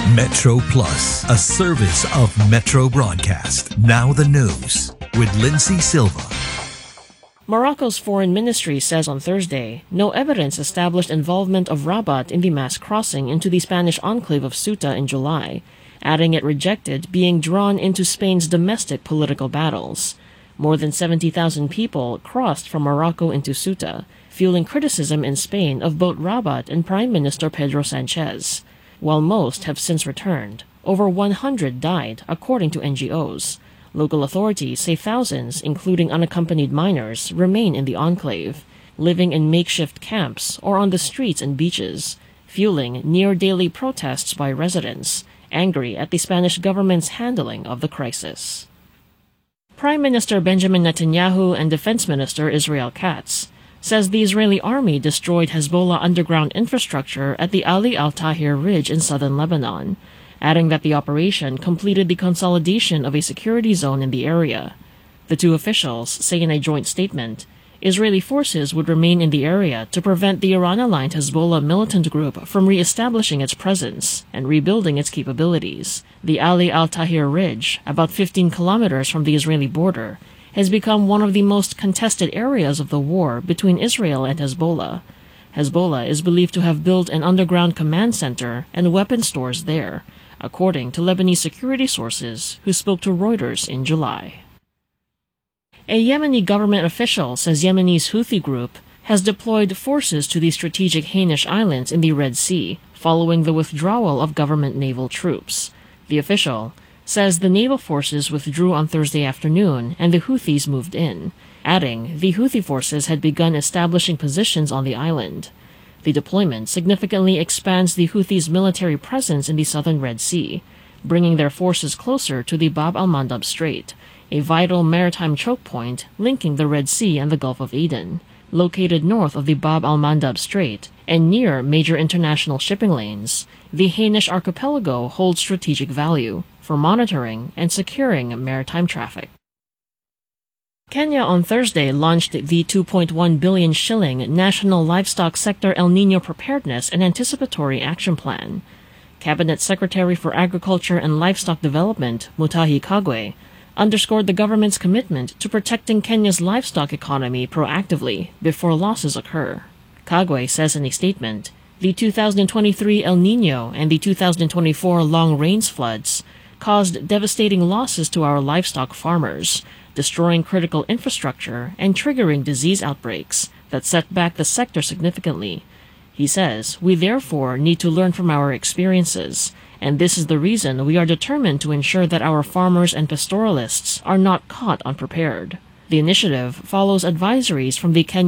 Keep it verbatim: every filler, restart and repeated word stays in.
Metro Plus, a service of Metro Broadcast. Now the news with Lindsay Silva. Morocco's foreign ministry says on Thursday no evidence established involvement of Rabat in the mass crossing into the Spanish enclave of Ceuta in July, adding it rejected being drawn into Spain's domestic political battles. More than seventy thousand people crossed from Morocco into Ceuta, fueling criticism in Spain of both Rabat and Prime Minister Pedro Sanchez. While most have since returned, over one hundred died, according to N G Os. Local authorities say thousands, including unaccompanied minors, remain in the enclave, living in makeshift camps or on the streets and beaches, fueling near-daily protests by residents, angry at the Spanish government's handling of the crisis. Prime Minister Benjamin Netanyahu and Defense Minister Israel Katz says the Israeli army destroyed Hezbollah underground infrastructure at the Ali al-Tahrir Ridge in southern Lebanon, adding that the operation completed the consolidation of a security zone in the area. The two officials say in a joint statement, Israeli forces would remain in the area to prevent the Iran-aligned Hezbollah militant group from re-establishing its presence and rebuilding its capabilities. The Ali al-Tahrir Ridge, about fifteen kilometers from the Israeli border, has become one of the most contested areas of the war between Israel and Hezbollah. Hezbollah is believed to have built an underground command center and weapon stores there, according to Lebanese security sources who spoke to Reuters in July. A Yemeni government official says Yemeni's Houthi group has deployed forces to the strategic Hanish Islands in the Red Sea following the withdrawal of government naval troops. The official says the naval forces withdrew on Thursday afternoon and the Houthis moved in, adding the Houthi forces had begun establishing positions on the island. The deployment significantly expands the Houthis' military presence in the southern Red Sea, bringing their forces closer to the Bab al-Mandab Strait, a vital maritime choke point linking the Red Sea and the Gulf of Aden. Located north of the Bab al-Mandab Strait and near major international shipping lanes, the Hanish archipelago holds strategic value for monitoring and securing maritime traffic. Kenya on Thursday launched the two point one billion shilling National Livestock Sector El Niño Preparedness and Anticipatory Action Plan. Cabinet Secretary for Agriculture and Livestock Development, Mutahi Kagwe, underscored the government's commitment to protecting Kenya's livestock economy proactively before losses occur. Kagwe says in a statement, the two thousand twenty-three El Niño and the two thousand twenty-four long rains floods caused devastating losses to our livestock farmers, destroying critical infrastructure and triggering disease outbreaks that set back the sector significantly. He says, we therefore need to learn from our experiences, and this is the reason we are determined to ensure that our farmers and pastoralists are not caught unprepared. The initiative follows advisories from the Kenya